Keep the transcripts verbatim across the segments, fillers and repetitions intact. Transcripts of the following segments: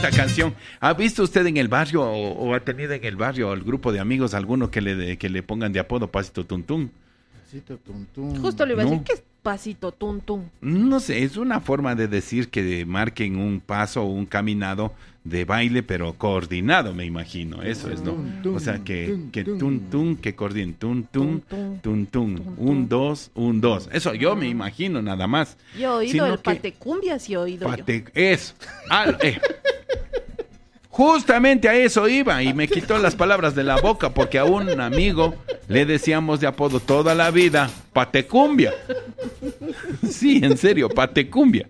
esta canción. ¿Ha visto usted en el barrio o, o ha tenido en el barrio el grupo de amigos alguno que le de, que le pongan de apodo Pasito Tuntún? Pasito Tuntún. Justo le iba a No. decir, ¿qué es Pasito Tuntún? No sé, es una forma de decir que marquen un paso o un caminado de baile, pero coordinado, me imagino. Eso es, ¿no? O sea, que, que tun, tun, que coordinen. Tun, tun, tun, tun. Un, dos, un, dos. Eso yo me imagino, nada más. Yo he oído Sino el que- patecumbia, sí he oído yo. Pate- eso. Ah, eh. Justamente a eso iba y me quitó las palabras de la boca porque a un amigo le decíamos de apodo toda la vida Patecumbia. Sí, en serio, Patecumbia.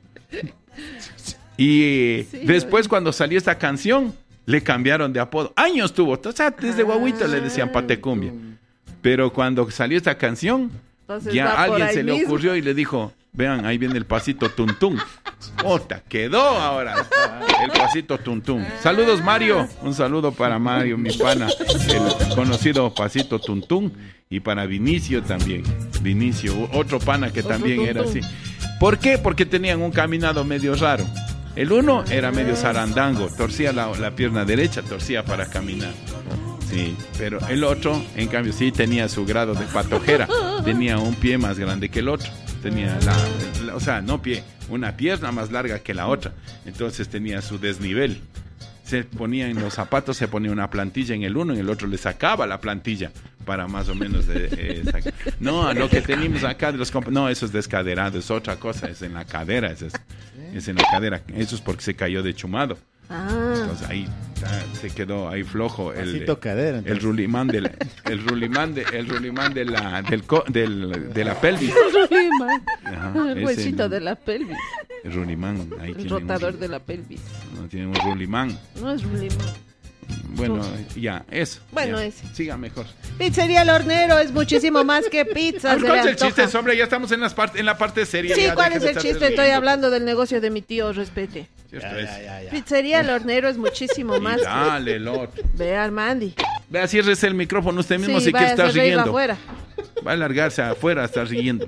Y Sí, después cuando salió esta canción le cambiaron de apodo. Años tuvo, o sea, desde guaguito le decían Patecumbia. Pero cuando salió esta canción, Entonces ya va a por alguien ahí se le mismo. ocurrió y le dijo, vean, ahí viene el pasito tuntún. Ota, quedó ahora el pasito tuntún. Saludos, Mario. Un saludo para Mario, mi pana, el conocido pasito tuntún. Y para Vinicio también. Vinicio, otro pana que también era así. ¿Por qué? Porque tenían un caminado medio raro. El uno era medio zarandango, torcía la, la pierna derecha, torcía para caminar. Sí, pero el otro, en cambio, sí tenía su grado de patojera. Tenía un pie más grande que el otro. Tenía la, la- o sea, no pie, una pierna más larga que la otra. Entonces tenía su desnivel. Se ponía en los zapatos, se ponía una plantilla en el uno, en el otro le sacaba la plantilla para más o menos de, eh, sacar. No, lo que tenemos acá de los comp- no, eso es descaderado, es otra cosa, es en la cadera, eso es, es en la cadera. Eso es porque se cayó de chumado. Ah, Entonces ahí ah, se quedó ahí flojo el Pasito cadera, el entonces. rulimán del el rulimán de el rulimán de la del, co- del de la pelvis. Rulimán. Ajá, El ese, huesito de la pelvis. el rulimán, ahí El tiene rotador un, de la pelvis. no, tiene un rulimán. No es Rulimán. Bueno, ya, eso. Bueno, ya. ese. Siga mejor. Pizzería El Hornero es muchísimo más que pizza. Ah, se ¿Cuál le es el antoja. chiste, hombre? Ya estamos en, las part- en la parte seria. Sí, ya, ¿cuál deje es de el estarse chiste? Estoy riendo. hablando del negocio de mi tío, respete. Cierto Ya, es. ya, ya, ya. Pizzería El Hornero es muchísimo Y más que... dale, el otro. Vea al Mandy. Vea, ciérrese el micrófono usted mismo Sí, si quiere váyase estar a reír riendo. afuera. Va a largarse afuera a estar riendo.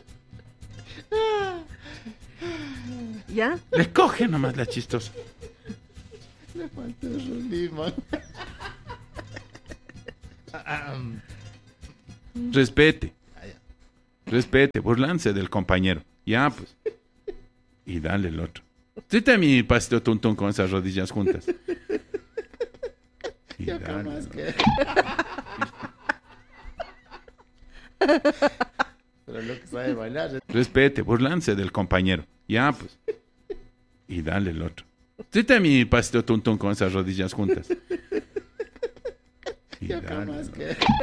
¿Ya? Le coge nomás la chistosa. Le falta el Rulimán. Respete. Respete, burlance del compañero. Ya, pues. Y dale el otro. Tráete mi pasito tuntún con esas rodillas juntas. Y Ya, ¿qué dale. más que? Pero lo que sabe bailar es... Respete, burlance del compañero. Ya, pues. Y dale el otro. Tráete mi pasito tuntún con esas rodillas juntas. Y Ya, ¿qué dale más el que?